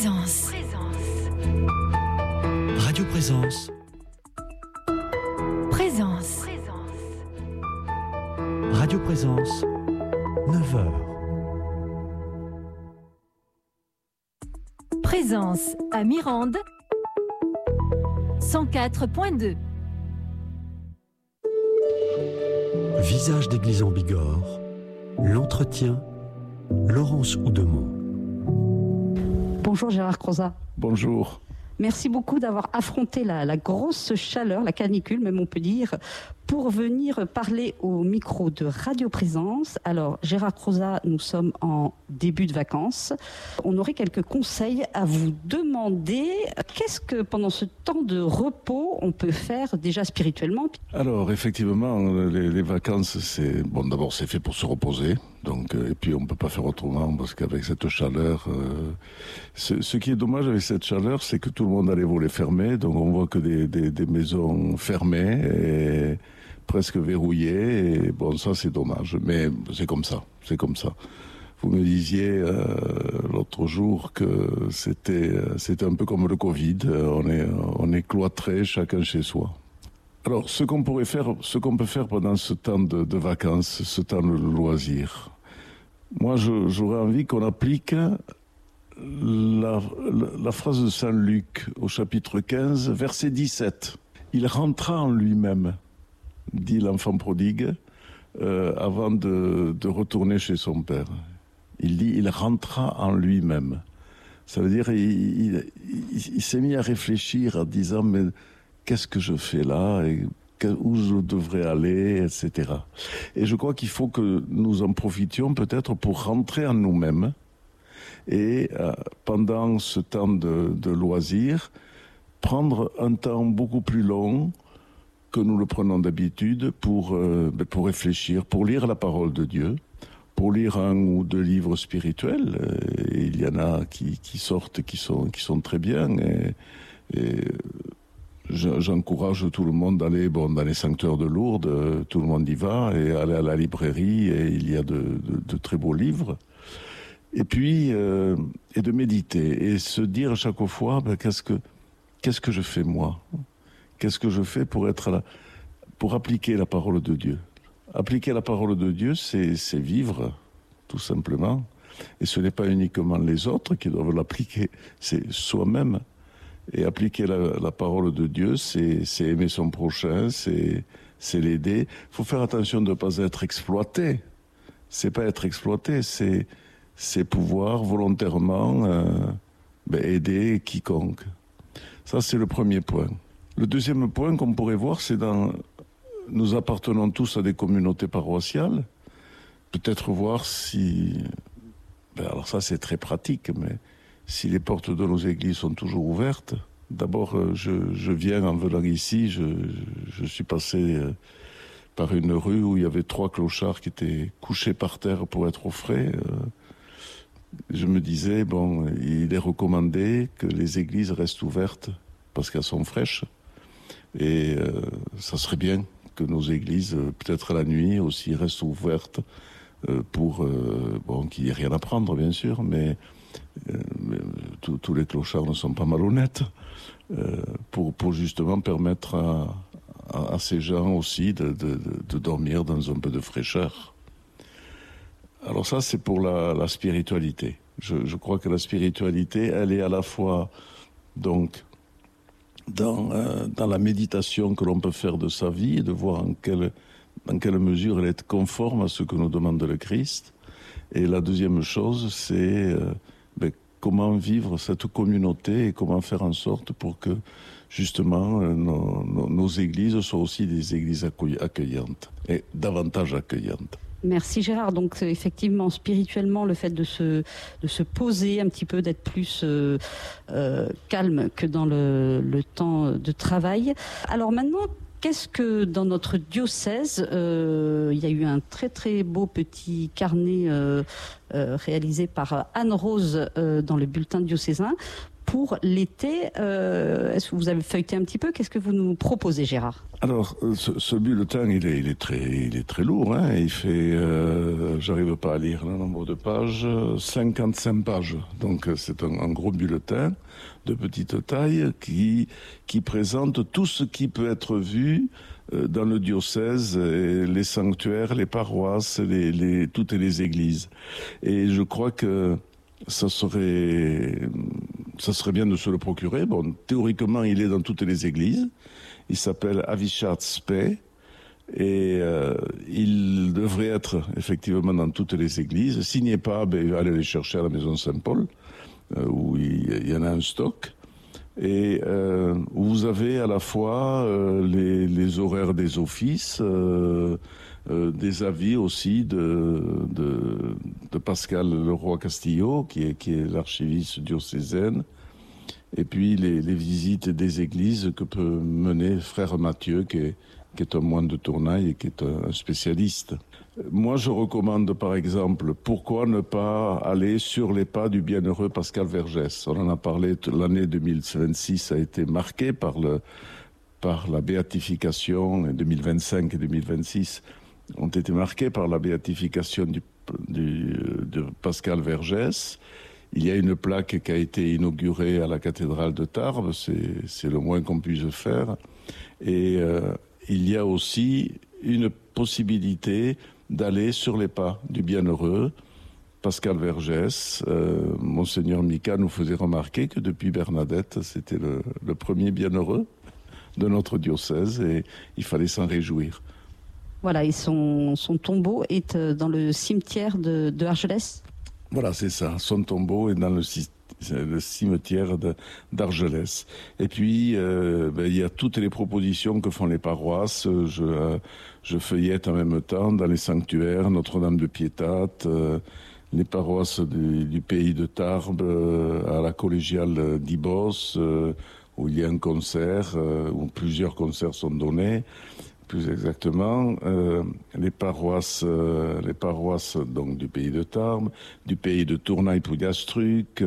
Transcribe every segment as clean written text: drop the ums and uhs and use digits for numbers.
Présence. Radio Présence. Présence. Radio Présence, 9h. Présence à Mirande, 104.2. Visage d'église en Bigorre, l'entretien, Laurence Oudemont. Bonjour Gérard Crozat. Bonjour. Merci beaucoup d'avoir affronté la grosse chaleur, la canicule même on peut dire, pour venir parler au micro de Radio Présence. Alors Gérard Crozat, nous sommes en début de vacances. On aurait quelques conseils à vous demander. Qu'est-ce que pendant ce temps de repos on peut faire déjà spirituellement ? Alors effectivement, les vacances, c'est bon. D'abord, c'est fait pour se reposer. Donc et puis on peut pas faire autrement parce qu'avec cette chaleur, ce qui est dommage avec cette chaleur, c'est que tout le monde a les volets fermés. Donc on voit que des maisons fermées et presque verrouillées. Et bon, ça c'est dommage. Mais c'est comme ça. C'est comme ça. Vous me disiez l'autre jour que c'était un peu comme le Covid. On est cloîtrés, chacun chez soi. Alors, ce qu'on peut faire pendant ce temps de vacances, ce temps de loisir, moi, j'aurais envie qu'on applique la phrase de Saint Luc au chapitre 15, verset 17. Il rentra en lui-même, dit l'enfant prodigue, avant de retourner chez son père. Il dit, il rentra en lui-même. Ça veut dire, il s'est mis à réfléchir en disant, mais qu'est-ce que je fais là et où je devrais aller, etc. Et je crois qu'il faut que nous en profitions peut-être pour rentrer en nous-mêmes et pendant ce temps de loisir, prendre un temps beaucoup plus long que nous le prenons d'habitude pour réfléchir, pour lire la parole de Dieu, pour lire un ou deux livres spirituels. Et il y en a qui sortent, qui sont très bien et j'encourage tout le monde d'aller dans les sanctuaires de Lourdes, tout le monde y va, et aller à la librairie, et il y a de très beaux livres. Et puis, et de méditer, et se dire à chaque fois, qu'est-ce que je fais moi ? Qu'est-ce que je fais pour appliquer la parole de Dieu ? Appliquer la parole de Dieu, c'est vivre, tout simplement. Et ce n'est pas uniquement les autres qui doivent l'appliquer, c'est soi-même. Et appliquer la parole de Dieu, c'est aimer son prochain, c'est l'aider. Il faut faire attention de ne pas être exploité. C'est pas être exploité, c'est pouvoir volontairement aider quiconque. Ça, c'est le premier point. Le deuxième point qu'on pourrait voir, c'est nous appartenons tous à des communautés paroissiales. Peut-être voir si... alors ça, c'est très pratique, mais... si les portes de nos églises sont toujours ouvertes. D'abord, je viens en venant ici, je suis passé par une rue où il y avait 3 clochards qui étaient couchés par terre pour être au frais. Je me disais, il est recommandé que les églises restent ouvertes parce qu'elles sont fraîches. Et ça serait bien que nos églises, peut-être la nuit aussi, restent ouvertes pour qu'il n'y ait rien à prendre, bien sûr, mais tous les clochards ne sont pas malhonnêtes, pour justement permettre à ces gens aussi de dormir dans un peu de fraîcheur. Alors ça, c'est pour la spiritualité. Je crois que la spiritualité, elle est à la fois donc dans la méditation que l'on peut faire de sa vie et de voir dans quelle mesure elle est conforme à ce que nous demande le Christ. Et la deuxième chose, c'est comment vivre cette communauté et comment faire en sorte pour que, justement, nos églises soient aussi des églises accueillantes et davantage accueillantes. Merci Gérard. Donc effectivement, spirituellement, le fait de se poser un petit peu, d'être plus calme que dans le temps de travail. Alors maintenant, qu'est-ce que dans notre diocèse, il y a eu un très très beau petit carnet réalisé par Anne-Rose dans le bulletin diocésain pour l'été. Est-ce que vous avez feuilleté un petit peu? Qu'est-ce que vous nous proposez, Gérard? Alors, ce bulletin, il est très lourd. Hein. Il fait, j'arrive pas à lire le nombre de pages, 55 pages. Donc, c'est un gros bulletin de petite taille qui présente tout ce qui peut être vu dans le diocèse, les sanctuaires, les paroisses, toutes les églises. Et je crois que ça serait bien de se le procurer. Bon, théoriquement, il est dans toutes les églises. Il s'appelle Avichat Spe et il devrait être effectivement dans toutes les églises. S'il n'y est pas, allez les chercher à la maison Saint-Paul, où il y en a un stock. Et vous avez à la fois les horaires des offices, des avis aussi de Pascal Leroy-Castillo, qui est l'archiviste diocésaine, et puis les visites des églises que peut mener frère Mathieu, qui est un moine de Tournai et qui est un spécialiste. Moi, je recommande, par exemple, pourquoi ne pas aller sur les pas du bienheureux Pascal Vergès. On en a parlé, l'année 2026 a été marquée par la béatification, et 2025 et 2026 ont été marquées par la béatification de Pascal Vergès. Il y a une plaque qui a été inaugurée à la cathédrale de Tarbes, c'est le moins qu'on puisse faire. Et il y a aussi une possibilité d'aller sur les pas du bienheureux Pascal Vergès. Monseigneur Mika nous faisait remarquer que depuis Bernadette, c'était le premier bienheureux de notre diocèse et il fallait s'en réjouir. Voilà, et son tombeau est dans le cimetière de Argelès. Voilà, c'est ça. Son tombeau est dans le cimetière d'Argelès. Et puis, il y a toutes les propositions que font les paroisses. Je feuillette en même temps dans les sanctuaires, Notre-Dame de Piétate, les paroisses du pays de Tarbes, à la collégiale d'Ibos, où il y a un concert, où plusieurs concerts sont donnés. Plus exactement, les paroisses donc du pays de Tarbes, du pays de Tournai-Pouillastruc,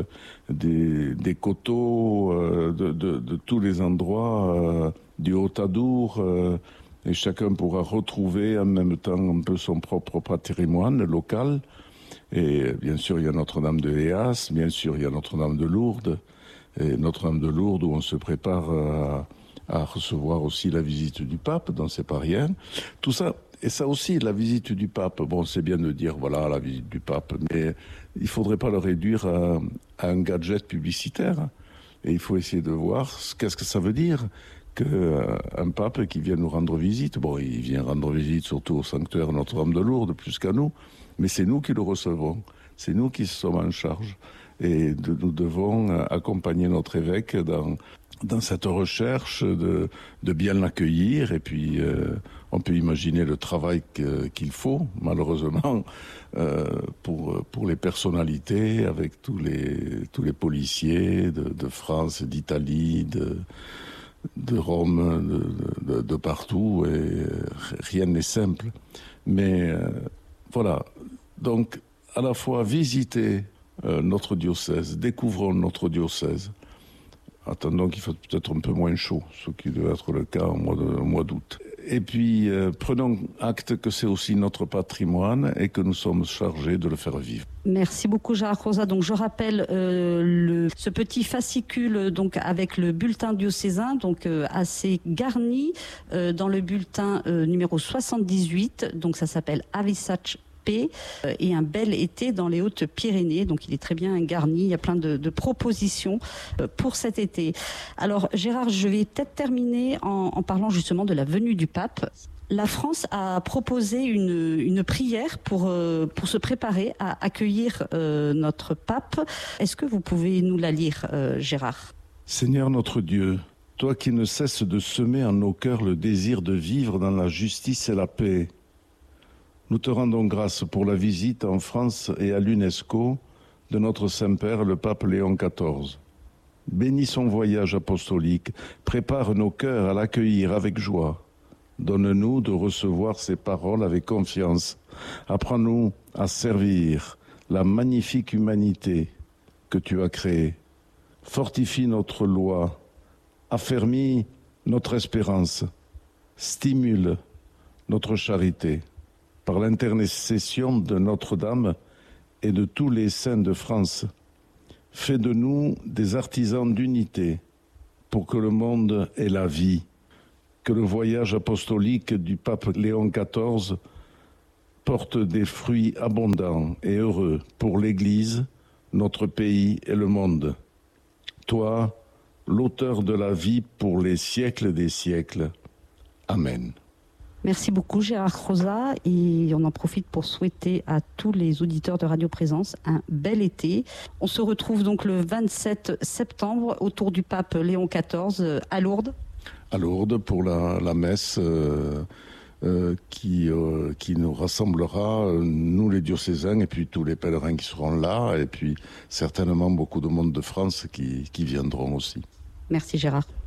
des coteaux, de tous les endroits, du Haut-Adour, et chacun pourra retrouver en même temps un peu son propre patrimoine local. Et bien sûr, il y a Notre-Dame de Héas, bien sûr, il y a Notre-Dame de Lourdes, et Notre-Dame de Lourdes où on se prépare à recevoir aussi la visite du pape, donc c'est pas rien. Tout ça, et ça aussi, la visite du pape, bon, c'est bien de dire, voilà, la visite du pape, mais il faudrait pas le réduire à un gadget publicitaire. Et il faut essayer de voir qu'est-ce que ça veut dire qu'un pape qui vient nous rendre visite. Bon, il vient rendre visite surtout au sanctuaire Notre-Dame de Lourdes, plus qu'à nous, mais c'est nous qui le recevons. C'est nous qui sommes en charge. Et nous devons accompagner notre évêque dans cette recherche de bien l'accueillir. Et puis, on peut imaginer le travail qu'il faut, malheureusement, pour les personnalités, avec tous les policiers de France, d'Italie, de Rome, de partout. Et rien n'est simple. Mais voilà. Donc, à la fois visiter notre diocèse, découvrons notre diocèse. Attendons qu'il fasse peut-être un peu moins chaud, ce qui doit être le cas au mois d'août. Et puis, prenons acte que c'est aussi notre patrimoine et que nous sommes chargés de le faire vivre. Merci beaucoup, Gérard Croza. Donc, je rappelle ce petit fascicule donc avec le bulletin diocésain, donc assez garni dans le bulletin numéro 78. Donc, ça s'appelle Avicach et un bel été dans les Hautes-Pyrénées. Donc il est très bien garni, il y a plein de propositions pour cet été. Alors Gérard, je vais peut-être terminer en parlant justement de la venue du pape. La France a proposé une prière pour se préparer à accueillir notre pape. Est-ce que vous pouvez nous la lire, Gérard ? Seigneur notre Dieu, toi qui ne cesses de semer en nos cœurs le désir de vivre dans la justice et la paix, nous te rendons grâce pour la visite en France et à l'UNESCO de notre Saint-Père, le pape Léon XIV. Bénis son voyage apostolique, prépare nos cœurs à l'accueillir avec joie. Donne-nous de recevoir ses paroles avec confiance. Apprends-nous à servir la magnifique humanité que tu as créée. fortifie notre loi, affermit notre espérance, stimule notre charité. Par l'intercession de Notre-Dame et de tous les saints de France, fais de nous des artisans d'unité pour que le monde ait la vie, que le voyage apostolique du pape Léon XIV porte des fruits abondants et heureux pour l'Église, notre pays et le monde. Toi, l'auteur de la vie pour les siècles des siècles. Amen. Merci beaucoup Gérard Croza, et on en profite pour souhaiter à tous les auditeurs de Radio Présence un bel été. On se retrouve donc le 27 septembre autour du pape Léon XIV à Lourdes. À Lourdes pour la messe qui nous rassemblera, nous les diocésains et puis tous les pèlerins qui seront là, et puis certainement beaucoup de monde de France qui viendront aussi. Merci Gérard.